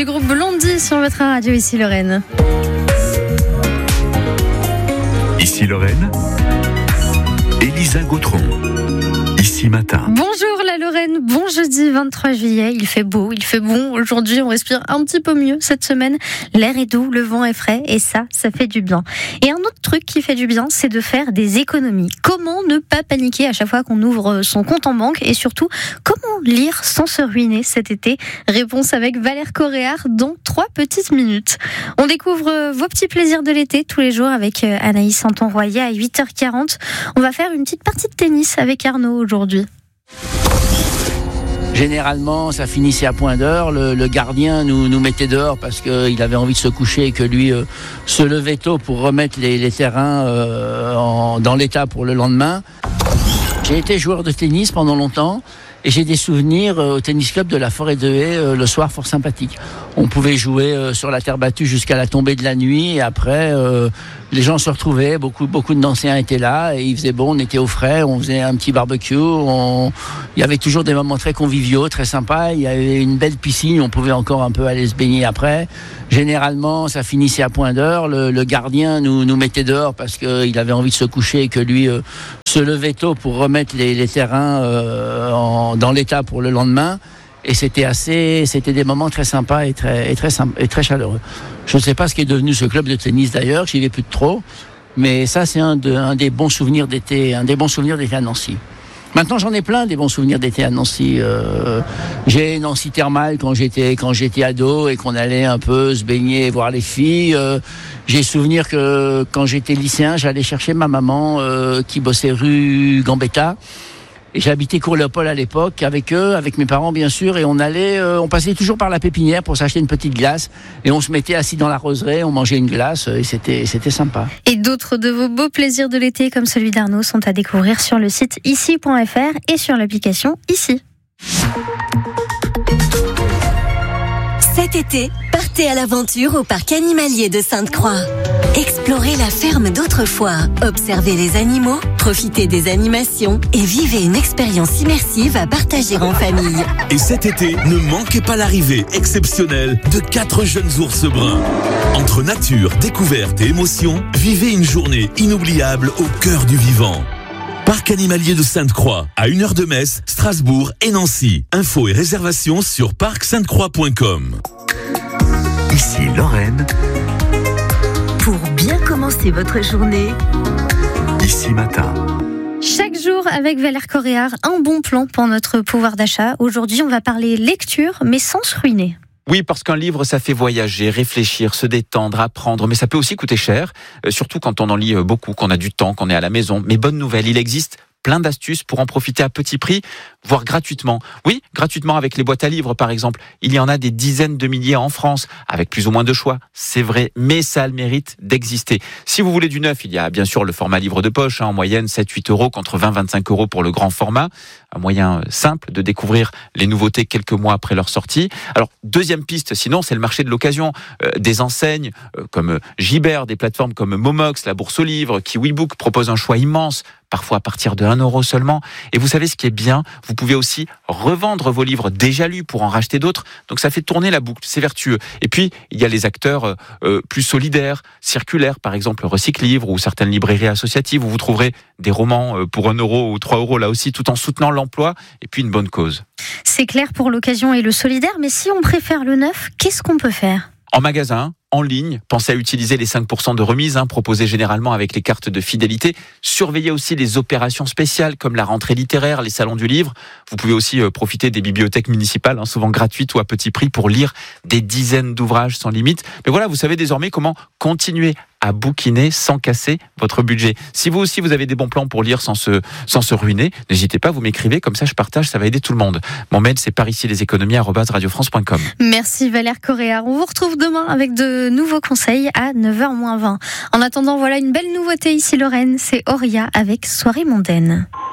du groupe Blondie sur votre radio, ici Lorraine. Ici Lorraine, Elisa Gautron. Ici Matin. Bonjour la Lorraine, bon jeudi 23 juillet, il fait beau, il fait bon. Aujourd'hui, on respire un petit peu mieux cette semaine. L'air est doux, le vent est frais et ça fait du bien. Et un autre truc qui fait du bien, c'est de faire des économies. Comment ne pas paniquer à chaque fois qu'on ouvre son compte en banque et surtout, comment lire sans se ruiner cet été? Réponse avec Valère Coréard dans 3 petites minutes. On découvre vos petits plaisirs de l'été tous les jours avec Anaïs Santon-Royer à 8h40. On va faire une petite partie de tennis avec Arnaud aujourd'hui. Généralement, ça finissait à point d'heure. Le gardien nous mettait dehors parce qu'il avait envie de se coucher et que lui se levait tôt pour remettre les terrains dans l'état pour le lendemain. J'ai été joueur de tennis pendant longtemps et j'ai des souvenirs au tennis club de la Forêt de Haye le soir fort sympathique. On pouvait jouer sur la terre battue jusqu'à la tombée de la nuit et après les gens se retrouvaient, beaucoup d'anciens étaient là et il faisait bon, on était au frais, on faisait un petit barbecue, il y avait toujours des moments très conviviaux, très sympas, il y avait une belle piscine, on pouvait encore un peu aller se baigner après. Généralement, ça finissait à point d'heure, le gardien nous mettait dehors parce qu'il avait envie de se coucher et que lui se levait tôt pour remettre les terrains dans l'état pour le lendemain. Et c'était des moments très sympas et très chaleureux. Je ne sais pas ce qui est devenu ce club de tennis d'ailleurs, j'y vais plus de trop, mais ça c'est un des bons souvenirs d'été, à Nancy. Maintenant j'en ai plein des bons souvenirs d'été à Nancy. J'ai Nancy Thermal quand j'étais ado et qu'on allait un peu se baigner et voir les filles. J'ai souvenir que quand j'étais lycéen, j'allais chercher ma maman qui bossait rue Gambetta. Et j'habitais Cours-Léopold à l'époque, avec eux, avec mes parents bien sûr, et on passait toujours par la pépinière pour s'acheter une petite glace, et on se mettait assis dans la roseraie, on mangeait une glace, et c'était sympa. Et d'autres de vos beaux plaisirs de l'été, comme celui d'Arnaud, sont à découvrir sur le site ici.fr et sur l'application Ici. Cet été, partez à l'aventure au parc animalier de Sainte-Croix. Explorez la ferme d'autrefois, observez les animaux, profitez des animations et vivez une expérience immersive à partager en famille. Et cet été, ne manquez pas l'arrivée exceptionnelle de 4 jeunes ours bruns. Entre nature, découverte et émotion, vivez une journée inoubliable au cœur du vivant. Parc animalier de Sainte-Croix, à 1h de Metz, Strasbourg et Nancy. Infos et réservations sur parcsainteCroix.com. Ici Lorraine. Pour bien commencer votre journée, Ici Matin. Chaque jour avec Valère Coréard, un bon plan pour notre pouvoir d'achat. Aujourd'hui, on va parler lecture, mais sans se ruiner. Oui, parce qu'un livre, ça fait voyager, réfléchir, se détendre, apprendre, mais ça peut aussi coûter cher, surtout quand on en lit beaucoup, qu'on a du temps, qu'on est à la maison. Mais bonne nouvelle, il existe plein d'astuces pour en profiter à petit prix, voire gratuitement. Oui, gratuitement avec les boîtes à livres, par exemple. Il y en a des dizaines de milliers en France, avec plus ou moins de choix. C'est vrai, mais ça a le mérite d'exister. Si vous voulez du neuf, il y a bien sûr le format livre de poche, en moyenne 7-8 euros contre 20-25 euros pour le grand format. Un moyen simple de découvrir les nouveautés quelques mois après leur sortie. Alors, deuxième piste, sinon, c'est le marché de l'occasion. Des enseignes comme Gibert, des plateformes comme Momox, la Bourse aux livres, KiwiBook proposent un choix immense, parfois à partir de 1 euro seulement. Et vous savez ce qui est bien, vous pouvez aussi revendre vos livres déjà lus pour en racheter d'autres. Donc ça fait tourner la boucle, c'est vertueux. Et puis, il y a les acteurs plus solidaires, circulaires, par exemple Recycle Livre ou certaines librairies associatives où vous trouverez des romans pour 1 euro ou 3 euros là aussi, tout en soutenant l'emploi et puis une bonne cause. C'est clair pour l'occasion et le solidaire, mais si on préfère le neuf, qu'est-ce qu'on peut faire ? En magasin, en ligne, pensez à utiliser les 5% de remise proposés généralement avec les cartes de fidélité. Surveillez aussi les opérations spéciales comme la rentrée littéraire, les salons du livre. Vous pouvez aussi profiter des bibliothèques municipales, souvent gratuites ou à petit prix, pour lire des dizaines d'ouvrages sans limite. Mais voilà, vous savez désormais comment continuer à bouquiner sans casser votre budget. Si vous aussi vous avez des bons plans pour lire sans se ruiner, n'hésitez pas, vous m'écrivez, comme ça je partage, ça va aider tout le monde. Mon mail c'est pariciesleséconomies@radiofrance.com. Merci Valère Coréard. On vous retrouve demain avec de nouveaux conseils à 9h moins 20. En attendant, voilà une belle nouveauté ici Lorraine, c'est Auria avec Soirée mondaine.